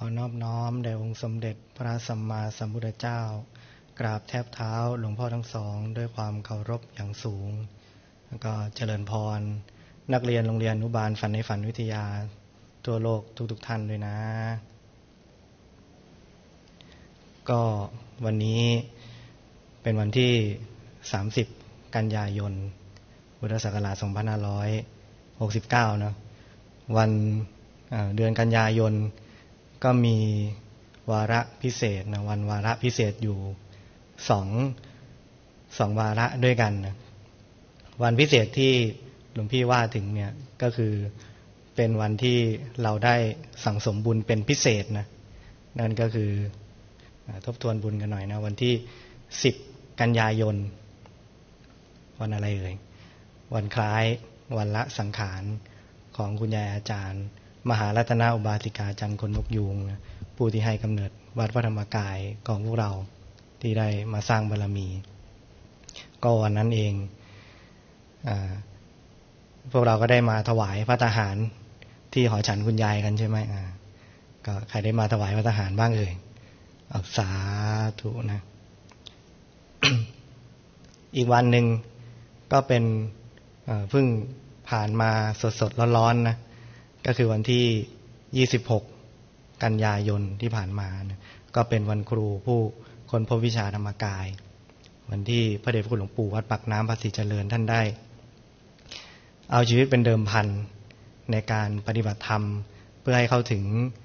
อนอบน้อมแด่องค์สมเด็จพระสัมมาสัมพุทธเจ้ากราบแทบเท้าหลวงพ่อทั้งสองด้วยความเคารพอย่างสูงแล้วก็เจริญพรนักเรียนโรงเรียนอนุบาลฝันในฝันวิทยาทั่วโลกทุกท่านด้วยนะก็วันนี้เป็นวันที่30กันยายนพุทธศักราช2569เนาะวันเดือนกันยายนก็มีวาระพิเศษนะวันวาระพิเศษอยู่สองวาระด้วยกันนะวันพิเศษที่หลวงพี่ว่าถึงเนี่ยก็คือเป็นวันที่เราได้สั่งสมบุญเป็นพิเศษนะนั่นก็คือทบทวนบุญกันหน่อยนะวันที่10กันยายนวันอะไรเอ่ยวันคล้ายวันละสังขารของคุณยายอาจารย์มหารัตนอุบาสิกาจันทร์คนนกยูงนะผู้ที่ให้กำเนิดวัดพระธรรมกายของพวกเราที่ได้มาสร้างบารมีก็วันนั้นเองพวกเราก็ได้มาถวายพระทหารที่หอฉันคุณยายกันใช่ไหมก็ใครได้มาถวายพระทหารบ้างเอ่ยสาธุนะ อีกวันหนึ่งก็เป็นเพิ่งผ่านมาสดๆร้อนๆนะก็คือวันที่26กันยายนที่ผ่านมานะก็เป็นวันครูผู้ค้นพบวิชาธรรมกายวันที่พระเดชพระคุณหลวงปู่วัดปากน้ำภาษีเจริญท่านได้เอาชีวิตเป็นเดิมพันในการปฏิบัติธรรมเพื่อให้เข้าถึง